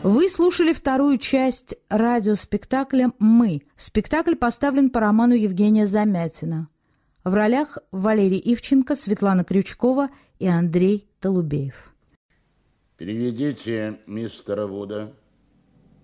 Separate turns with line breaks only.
Вы слушали вторую часть радиоспектакля «Мы». Спектакль поставлен по роману Евгения Замятина. В ролях Валерий Ивченко, Светлана Крючкова и Андрей Толубеев.
Переведите мистера Вуда.